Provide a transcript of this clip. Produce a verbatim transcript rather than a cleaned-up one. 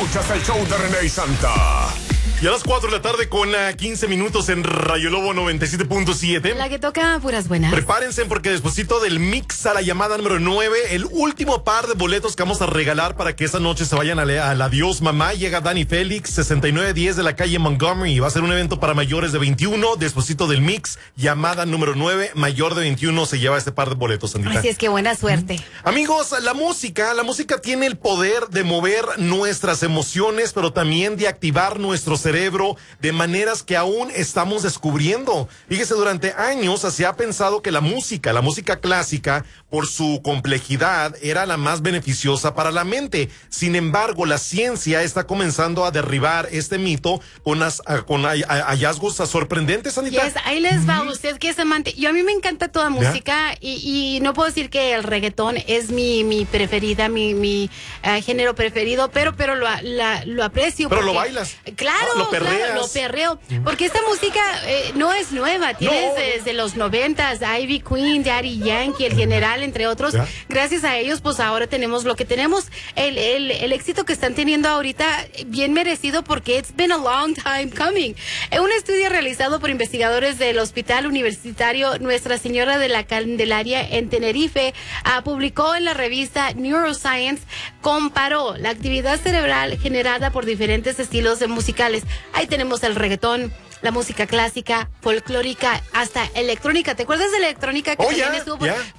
Escuchas el show de René y Santa. Y a las cuatro de la tarde con uh, quince minutos en Rayo Lobo noventa y siete punto siete. La que toca puras buenas. Prepárense porque despuesito del mix a la llamada número nueve, el último par de boletos que vamos a regalar para que esa noche se vayan a la, al Adiós Mamá. Llega Dani Félix, sesenta y nueve diez de la calle Montgomery. Va a ser un evento para mayores de veintiuno. Despuesito del mix, llamada número nueve, mayor de veintiuno se lleva este par de boletos, Sandita. Así es que buena suerte. ¿Mm? Amigos, la música, la música tiene el poder de mover nuestras emociones, pero también de activar nuestro cerebro de maneras que aún estamos descubriendo. Fíjese, durante años se ha pensado que la música, la música clásica, por su complejidad, era la más beneficiosa para la mente. Sin embargo, la ciencia está comenzando a derribar este mito con, las, con hallazgos sorprendentes, Anita. Yes, ahí les va, usted que es amante. Yo a mí me encanta toda música y, y no puedo decir que el reggaetón es mi, mi preferida, mi, mi uh, género preferido, pero, pero lo, la, lo aprecio. Pero porque, lo bailas. Claro, ah, lo perreas. Claro, lo perreo. Porque esta música eh, no es nueva, tiene no. desde, desde los noventas, Ivy Queen, Daddy Yankee, El General, entre otros. ¿Ya? Gracias a ellos, pues ahora tenemos lo que tenemos. El, el, el éxito que están teniendo ahorita, bien merecido porque it's been a long time coming. En un estudio realizado por investigadores del Hospital Universitario Nuestra Señora de la Candelaria en Tenerife, uh, publicó en la revista Neuroscience, comparó la actividad cerebral generada por diferentes estilos de musicales. Ahí tenemos el reggaetón, la música clásica, folclórica, hasta electrónica. ¿Te acuerdas de la electrónica que oh, también yeah, estuvo por, yeah.